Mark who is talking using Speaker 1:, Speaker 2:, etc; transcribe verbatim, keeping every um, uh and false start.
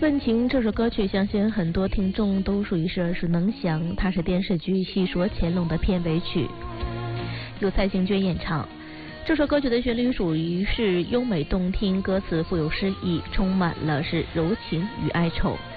Speaker 1: 问情这首歌曲，相信很多听众都属于是耳熟能详，它是电视剧《戏说乾隆》的片尾曲，由蔡幸娟演唱。这首歌曲的旋律属于是优美动听，歌词富有诗意，充满了是柔情与哀愁。